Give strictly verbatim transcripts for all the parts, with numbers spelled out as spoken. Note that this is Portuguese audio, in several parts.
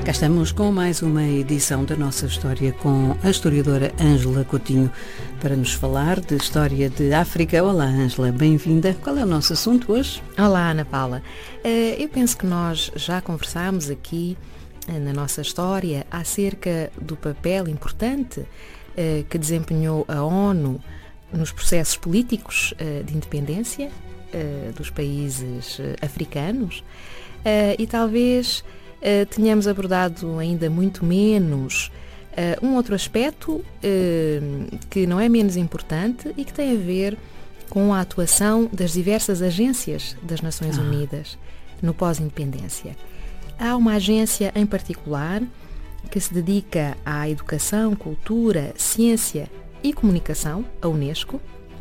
Cá estamos com mais uma edição da nossa história com a historiadora Ângela Coutinho para nos falar de história de África. Olá Ângela, bem-vinda. Qual é o nosso assunto hoje? Olá Ana Paula. Eu penso que nós já conversámos aqui na nossa história acerca do papel importante que desempenhou a ONU nos processos políticos de independência dos países africanos e talvez Uh, tenhamos abordado ainda muito menos uh, um outro aspecto uh, que não é menos importante e que tem a ver com a atuação das diversas agências das Nações ah. Unidas no pós-independência. Há uma agência em particular que se dedica à educação, cultura, ciência e comunicação, a Unesco,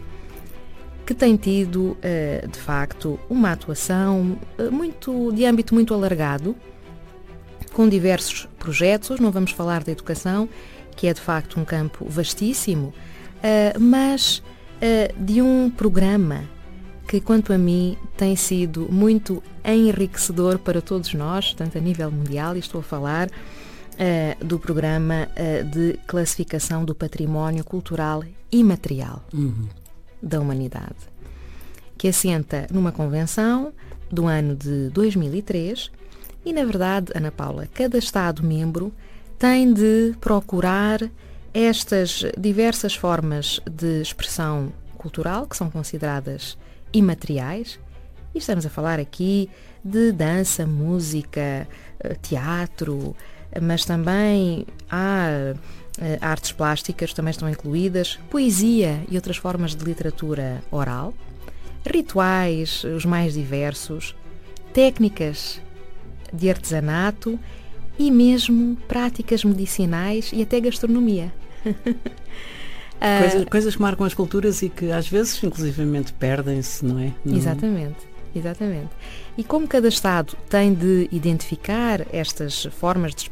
que tem tido, uh, de facto, uma atuação uh, muito, de âmbito muito alargado, com diversos projetos. Hoje não vamos falar da educação, que é de facto um campo vastíssimo, uh, mas uh, de um programa que, quanto a mim, tem sido muito enriquecedor para todos nós, tanto a nível mundial, e estou a falar uh, do programa uh, de classificação do património cultural imaterial uhum. da humanidade, que assenta numa convenção do ano de dois mil e três. E, na verdade, Ana Paula, cada Estado-membro tem de procurar estas diversas formas de expressão cultural, que são consideradas imateriais, e estamos a falar aqui de dança, música, teatro, mas também há artes plásticas, também estão incluídas, poesia e outras formas de literatura oral, rituais, os mais diversos, técnicas de artesanato e mesmo práticas medicinais e até gastronomia. Coisas, coisas que marcam as culturas e que às vezes inclusivamente perdem-se, não é? Não... Exatamente, exatamente. E como cada Estado tem de identificar estas formas de